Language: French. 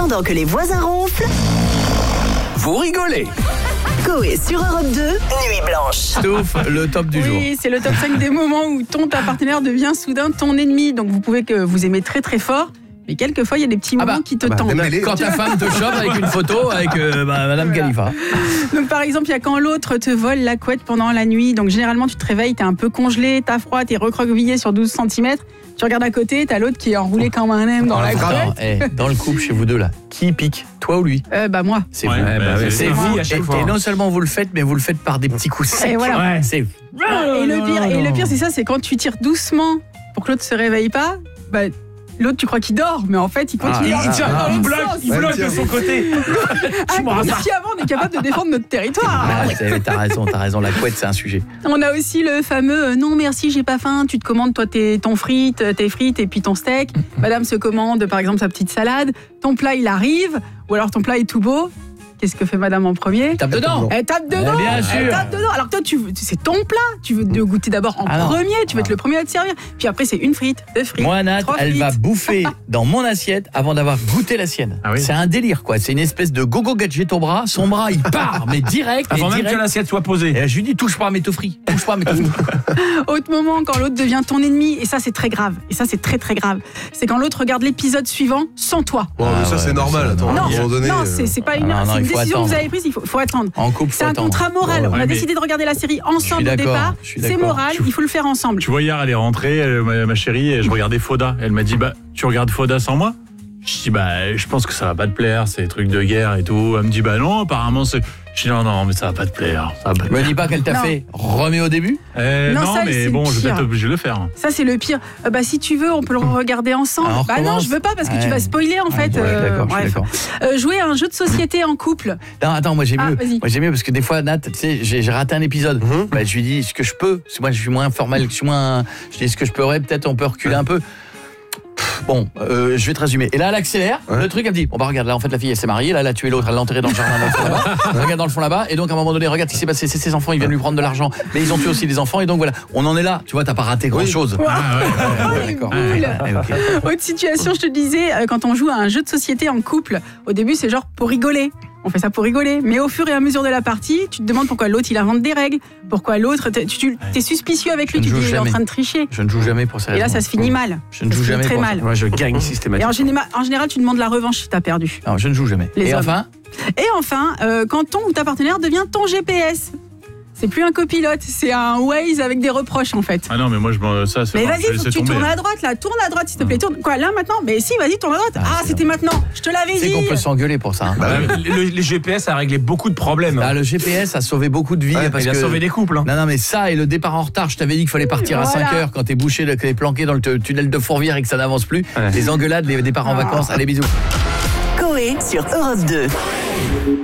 Pendant que les voisins ronflent, Vous rigolez. Coé sur Europe 2, Nuit Blanche. Sauf le top du jour. Oui, c'est le top 5 des moments où ta partenaire devient soudain ton ennemi. Donc vous pouvez que vous aimez très très fort, mais quelquefois il y a des petits moments qui te tendent. Quand ta femme te chope avec une photo avec Madame Khalifa. Donc par exemple, il y a quand l'autre te vole la couette pendant la nuit. Donc généralement tu te réveilles, t'es un peu congelé, t'as froid, t'es recroquevillé sur 12 cm. Tu regardes à côté, t'as l'autre qui est enroulé comme un M dans la couette. Dans le couple chez vous deux là, qui pique, toi ou lui? Moi. C'est vous. C'est vous à chaque fois. Et non seulement vous le faites, mais vous le faites par des petits coups secs. Et voilà. Ouais. C'est... Et le pire, c'est ça, c'est quand tu tires doucement pour que l'autre se réveille pas. L'autre, tu crois qu'il dort, mais en fait, il continue. Il bloque de son côté. Inconsciemment, on est capable de défendre notre territoire. T'as raison, la couette, c'est un sujet. On a aussi le fameux non merci, j'ai pas faim. Tu te commandes toi tes frites et puis ton steak. Madame se commande par exemple sa petite salade. Ton plat il arrive, ou alors ton plat est tout beau. Qu'est-ce que fait madame en premier? Tape dedans. Elle tape dedans. Bien sûr. Elle tape dedans. Alors toi, c'est ton plat. Tu veux te goûter d'abord en premier. Tu veux être le premier à te servir. Puis après, c'est une frite, 2 frites. Moi, Nat, elle frites. va bouffer dans mon assiette avant d'avoir goûté la sienne. Ah oui. C'est un délire, quoi. C'est une espèce de gogo gadget au bras. Son bras, il part, mais direct. Avant même que l'assiette soit posée. Et je lui dis, touche pas à mes frites. Autre moment, quand l'autre devient ton ennemi, et ça, c'est très grave. Et ça, c'est très, très grave. C'est quand l'autre regarde l'épisode suivant sans toi. Bon, ça, c'est normal. Attends, non, à un moment donné, c'est pas une c'est une décision que vous avez prise. Il faut attendre. En couple, c'est un contrat moral. On a décidé de regarder la série ensemble au départ. C'est moral, il faut le faire ensemble. Tu vois, hier, elle est rentrée, ma chérie, et je regardais Fauda. Elle m'a dit, tu regardes Fauda sans moi? Je dis, je pense que ça va pas te plaire, c'est des trucs de guerre et tout. Elle me dit, non, apparemment, c'est... Je dis, non, mais ça va pas te plaire. Me dis pas qu'elle t'a fait remets au début. Non, mais bon, je vais peut-être obligé de le faire. Ça, c'est le pire. Si tu veux, on peut le regarder ensemble. Non, je veux pas parce que tu vas spoiler en fait. D'accord. Jouer à un jeu de société en couple. Non, attends, moi j'ai mieux. Moi j'ai mieux parce que des fois, Nat, tu sais, j'ai raté un épisode. Je lui dis ce que je peux. Parce que moi, je suis moins formel. Je dis ce que je pourrais. Peut-être on peut reculer un peu. Bon, je vais te résumer. Et là, elle accélère. Le truc, elle me dit, regarde, là, en fait, la fille, elle s'est mariée. Là, elle a tué l'autre, elle l'a enterré dans le jardin, dans le fond là-bas. Regarde dans le fond là-bas. Et donc, à un moment donné, regarde ce qui s'est passé. C'est ses enfants, ils viennent lui prendre de l'argent. Mais ils ont tué aussi des enfants. Et donc, voilà, on en est là. Tu vois, t'as pas raté grand-chose. D'accord. Autre situation, je te disais, quand on joue à un jeu de société en couple, au début, c'est genre pour rigoler. On fait ça pour rigoler. Mais au fur et à mesure de la partie, tu te demandes pourquoi l'autre, il invente des règles. Pourquoi l'autre, t'es suspicieux avec lui. Tu te dis, il est en train de tricher. Je ne joue jamais pour ça. Et là, ça se finit mal. Je ne joue jamais très pour mal. Moi, je gagne systématiquement. Et en général, tu demandes la revanche si t'as perdu. Non, je ne joue jamais. Et enfin, quand ton ou ta partenaire devient ton GPS. C'est plus un copilote, c'est un Waze avec des reproches en fait. Ah non, mais moi ça c'est. Mais vas-y, faut que tu tournes à droite là, tourne à droite s'il te plaît. Tourne. Quoi là maintenant? Mais si, vas-y, tourne à droite. C'était maintenant. Je te l'avais dit. C'est qu'on peut s'engueuler pour ça. Les GPS a réglé beaucoup de problèmes. Le GPS a sauvé beaucoup de vies. Il a sauvé des couples. Non, mais ça et le départ en retard, je t'avais dit qu'il fallait partir à 5h quand t'es bouché, que t'es planqué dans le tunnel de Fourvière et que ça n'avance plus. Les engueulades, les départs en vacances. Allez, bisous. Coé sur Europe 2.